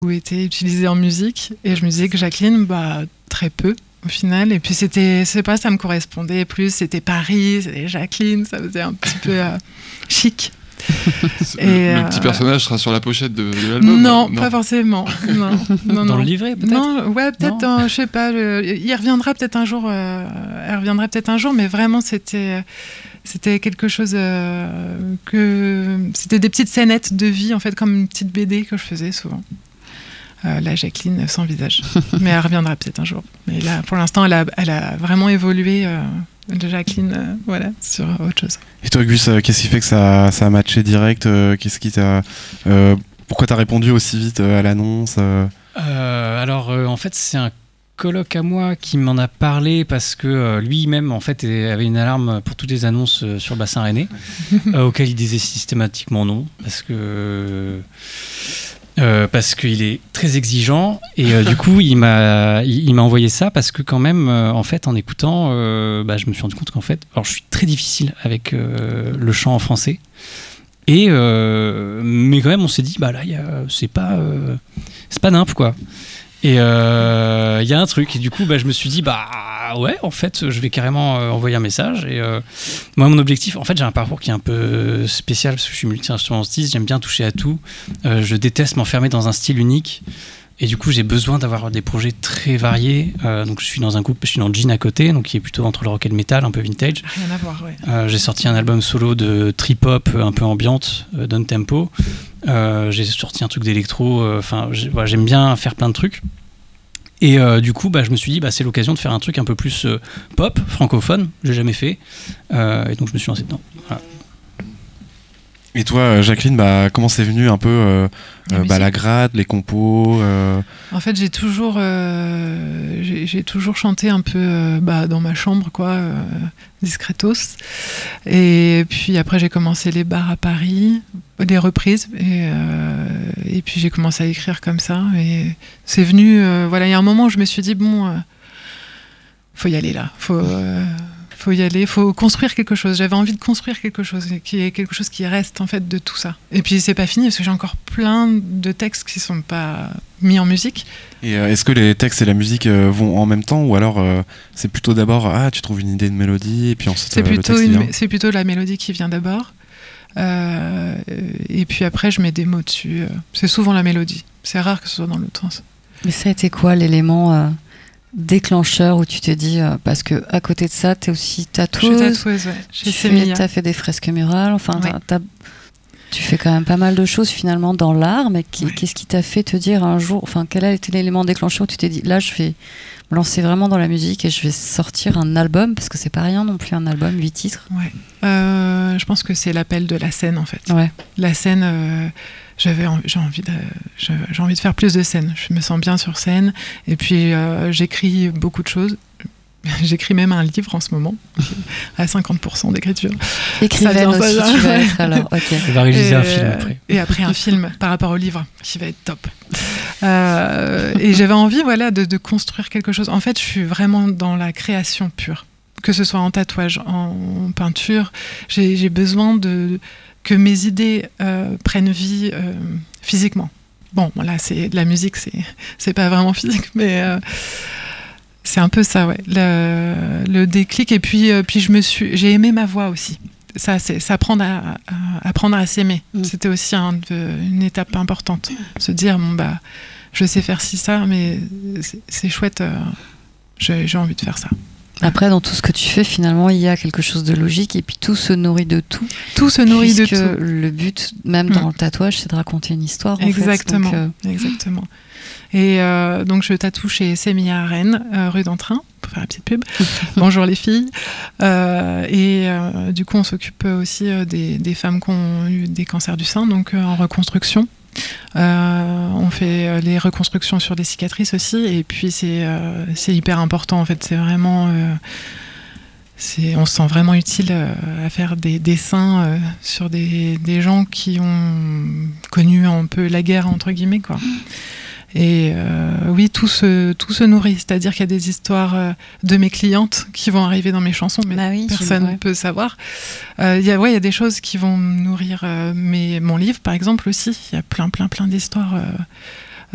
été utilisé en musique. Et je me disais que Jacqueline, très peu au final. Et puis ça me correspondait plus. C'était Paris, c'était Jacqueline, ça faisait un petit peu chic. Le petit personnage sera sur la pochette de l'album? Non, pas forcément. Non, dans le livret, peut-être? Non, ouais, peut-être, je sais pas. Il reviendra peut-être un jour. Elle reviendra peut-être un jour, mais vraiment, c'était quelque chose c'était des petites scénettes de vie, en fait, comme une petite BD que je faisais souvent. La Jacqueline sans visage. Mais elle reviendra peut-être un jour. Mais là, pour l'instant, elle a vraiment évolué de Jacqueline sur autre chose. Et toi, Gus, qu'est-ce qui fait que ça a matché direct? Qu'est-ce qui t'a... pourquoi t'as répondu aussi vite à l'annonce? Alors, en fait, c'est un coloc à moi qui m'en a parlé parce que lui-même, en fait, avait une alarme pour toutes les annonces sur le bassin rennais, auquel il disait systématiquement non, parce qu'il est très exigeant et du coup il m'a envoyé ça parce que quand même en fait en écoutant je me suis rendu compte qu'en fait alors je suis très difficile avec le chant en français et mais quand même on s'est dit là c'est pas nimp quoi. Et il y a un truc et du coup je me suis dit ouais en fait je vais carrément envoyer un message et moi mon objectif en fait j'ai un parcours qui est un peu spécial parce que je suis multi-instrumentiste, j'aime bien toucher à tout, je déteste m'enfermer dans un style unique et du coup j'ai besoin d'avoir des projets très variés, donc je suis dans un groupe, je suis dans Jean à côté donc qui est plutôt entre le rock et le metal, un peu vintage. Rien à voir, ouais. J'ai sorti un album solo de trip hop un peu ambiante, down tempo. J'ai sorti un truc d'électro, j'aime bien faire plein de trucs. Et du coup, je me suis dit, c'est l'occasion de faire un truc un peu plus pop, francophone, j'ai jamais fait. Et donc je me suis lancé dedans. Voilà. Et toi, Jacqueline, comment c'est venu un peu la grade, les compos En fait, j'ai toujours chanté un peu dans ma chambre, quoi, discretos. Et puis après, j'ai commencé les bars à Paris, les reprises, et puis j'ai commencé à écrire comme ça. Et c'est venu, il y a un moment où je me suis dit, faut y aller là, faut y aller, faut construire quelque chose. J'avais envie de construire quelque chose, quelque chose qui reste en fait de tout ça. Et puis c'est pas fini parce que j'ai encore plein de textes qui sont pas mis en musique. Et est-ce que les textes et la musique vont en même temps ou alors c'est plutôt d'abord tu trouves une idée de mélodie et puis ensuite le texte vient? C'est plutôt la mélodie qui vient d'abord. Et puis après je mets des mots dessus. C'est souvent la mélodie. C'est rare que ce soit dans l'autre sens. Mais ça a été quoi l'élément déclencheur où tu t'es dit parce que à côté de ça t'es aussi tatoueuse. Je suis tatoueuse, ouais. T'as fait des fresques murales, ouais. Tu fais quand même pas mal de choses finalement dans l'art, mais qu'est-ce qui t'a fait te dire un jour, quel a été l'élément déclencheur où tu t'es dit là je vais me lancer vraiment dans la musique et je vais sortir un album, parce que c'est pas rien non plus un album, 8 titres. Ouais. Je pense que c'est l'appel de la scène en fait. Ouais. La scène, j'ai envie de faire plus de scènes. Je me sens bien sur scène et puis j'écris beaucoup de choses. J'écris même un livre en ce moment à 50% d'écriture. Écrivaine aussi, tu vas être alors. Okay. On va réaliser un film après. Et après un film par rapport au livre qui va être top. Et j'avais envie de construire quelque chose. En fait, je suis vraiment dans la création pure. Que ce soit en tatouage, en peinture, j'ai besoin que mes idées prennent vie physiquement. Bon, là, c'est de la musique, c'est pas vraiment physique, mais... c'est un peu ça, ouais. Le déclic. Et puis j'ai aimé ma voix aussi. Ça, c'est apprendre à s'aimer. C'était aussi une étape importante. Se dire, je sais faire ci, ça, mais c'est chouette. J'ai envie de faire ça. Après, dans tout ce que tu fais, finalement, il y a quelque chose de logique et puis tout se nourrit de tout. Tout se nourrit de tout. Le but, même dans le tatouage, c'est de raconter une histoire. Exactement. En fait. Exactement. Et donc je tatoue chez Sémilla à Rennes, rue d'Entrain, pour faire la petite pub. Bonjour les filles. Du coup, on s'occupe aussi des femmes qui ont eu des cancers du sein, donc en reconstruction. On fait les reconstructions sur des cicatrices aussi, et puis c'est hyper important en fait. C'est vraiment, on se sent vraiment utile à faire des dessins sur des gens qui ont connu un peu la guerre entre guillemets quoi. Et oui, tout se nourrit. C'est-à-dire qu'il y a des histoires de mes clientes qui vont arriver dans mes chansons, mais personne ne peut savoir. Il y a des choses qui vont nourrir mon livre, par exemple, aussi. Il y a plein d'histoires